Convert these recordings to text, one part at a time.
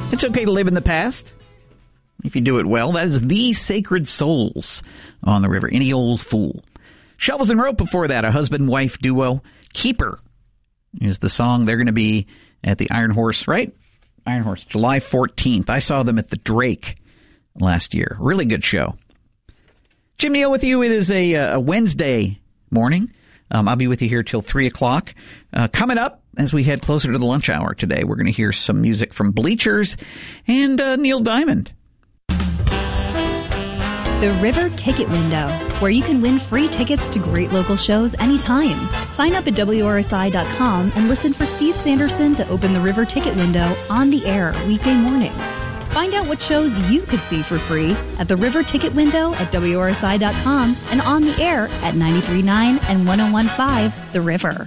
It's okay to live in the past if you do it well. That is The Sacred Souls on the River. Any Old Fool. Shovels and Rope before that, a husband-wife duo. Keeper is the song. They're going to be at the Iron Horse, right? Iron Horse, July 14th. I saw them at the Drake last year. Really good show. Jim Neal with you. It is a Wednesday morning. I'll be with you here till 3 o'clock. Coming up, as we head closer to the lunch hour today, we're going to hear some music from Bleachers and Neil Diamond. The River Ticket Window, where you can win free tickets to great local shows anytime. Sign up at WRSI.com and listen for Steve Sanderson to open the River Ticket Window on the air weekday mornings. Find out what shows you could see for free at the River Ticket Window at WRSI.com and on the air at 93.9 and 101.5 The River.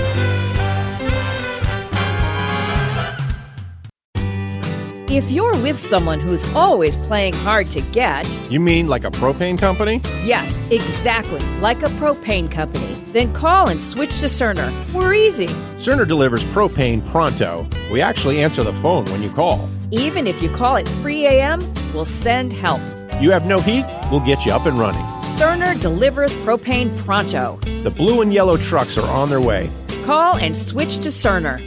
If you're with someone who's always playing hard to get... You mean like a propane company? Yes, exactly, like a propane company. Then call and switch to Cerner. We're easy. Cerner delivers propane pronto. We actually answer the phone when you call. Even if you call at 3 a.m., we'll send help. You have no heat? We'll get you up and running. Cerner delivers propane pronto. The blue and yellow trucks are on their way. Call and switch to Cerner.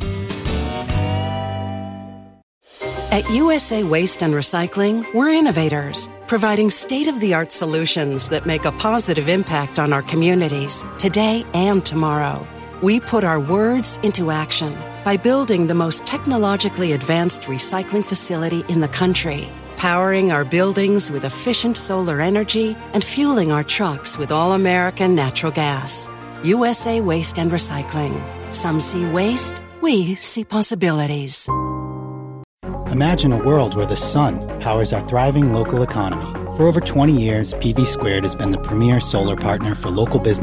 At USA Waste and Recycling, we're innovators, providing state-of-the-art solutions that make a positive impact on our communities, today and tomorrow. We put our words into action by building the most technologically advanced recycling facility in the country, powering our buildings with efficient solar energy and fueling our trucks with all-American natural gas. USA Waste and Recycling. Some see waste, we see possibilities. Imagine a world where the sun powers our thriving local economy. For over 20 years, PV Squared has been the premier solar partner for local business